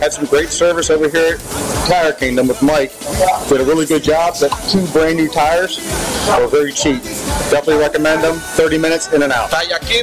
Had some great service over here at Tire Kingdom with Mike. Did a really good job. Got 2 brand new tires. They were very cheap. Definitely recommend them. 30 minutes in and out.